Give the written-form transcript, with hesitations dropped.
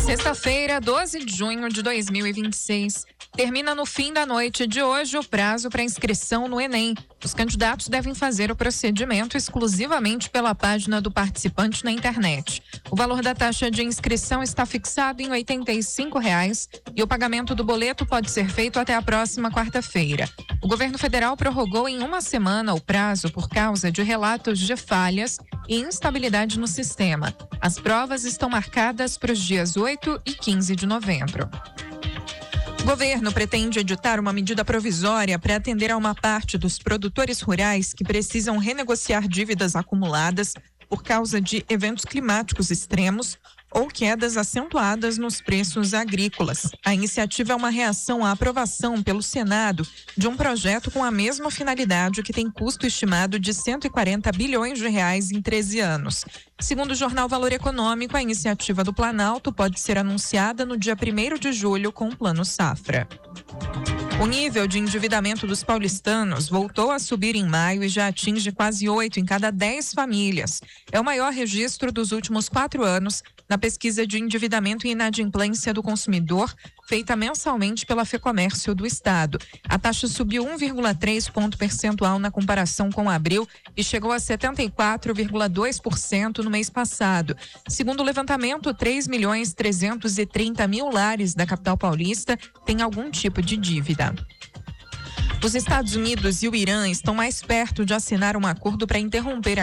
Sexta-feira, 12 de junho de 2026. Termina no fim da noite de hoje o prazo para inscrição no Enem. Os candidatos devem fazer o procedimento exclusivamente pela página do participante na internet. O valor da taxa de inscrição está fixado em R$ 85,00 e o pagamento do boleto pode ser feito até a próxima quarta-feira. O governo federal prorrogou em uma semana o prazo por causa de relatos de falhas e instabilidade no sistema. As provas estão marcadas para os dias 8 e 15 de novembro. O governo pretende editar uma medida provisória para atender a uma parte dos produtores rurais que precisam renegociar dívidas acumuladas por causa de eventos climáticos extremos ou quedas acentuadas nos preços agrícolas. A iniciativa é uma reação à aprovação pelo Senado de um projeto com a mesma finalidade, que tem custo estimado de R$ 140 bilhões em 13 anos. Segundo o jornal Valor Econômico, a iniciativa do Planalto pode ser anunciada no dia 1º de julho com o Plano Safra. O nível de endividamento dos paulistanos voltou a subir em maio e já atinge quase 8 em cada 10 famílias. É o maior registro dos últimos 4 anos na pesquisa de endividamento e inadimplência do consumidor, feita mensalmente pela Fecomércio do Estado. A taxa subiu 1,3 ponto percentual na comparação com abril e chegou a 74,2% no mês passado. Segundo o levantamento, 3.330.000 lares da capital paulista têm algum tipo de dívida. Os Estados Unidos e o Irã estão mais perto de assinar um acordo para interromper a